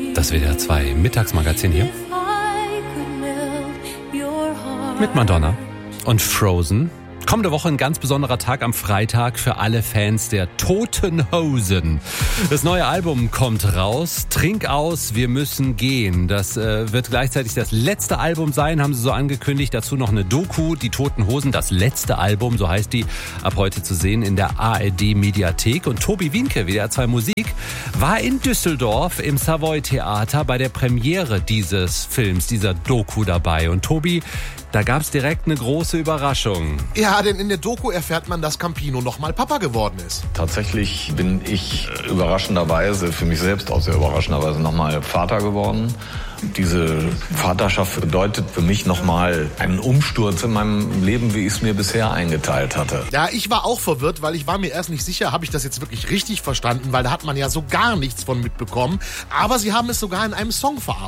Das WDR 2 Mittagsmagazin hier. Mit Madonna und Frozen. Kommende Woche ein ganz besonderer Tag am Freitag für alle Fans der Toten Hosen. Das neue Album kommt raus. Trink aus, wir müssen gehen. Das wird gleichzeitig das letzte Album sein, haben sie so angekündigt. Dazu noch eine Doku, die Toten Hosen, das letzte Album, so heißt die, ab heute zu sehen in der ARD-Mediathek. Und Tobi Wienke, WDR 2 Musik, war in Düsseldorf im Savoy Theater bei der Premiere dieses Films, dieser Doku dabei. Und Tobi, da gab's direkt eine große Überraschung. Ja, denn in der Doku erfährt man, dass Campino nochmal Papa geworden ist. Tatsächlich bin ich überraschenderweise, für mich selbst auch sehr überraschenderweise, nochmal Vater geworden. Diese Vaterschaft bedeutet für mich nochmal einen Umsturz in meinem Leben, wie ich es mir bisher eingeteilt hatte. Ja, ich war auch verwirrt, weil ich war mir erst nicht sicher, habe ich das jetzt wirklich richtig verstanden, weil da hat man ja so gar nichts von mitbekommen. Aber sie haben es sogar in einem Song verarbeitet.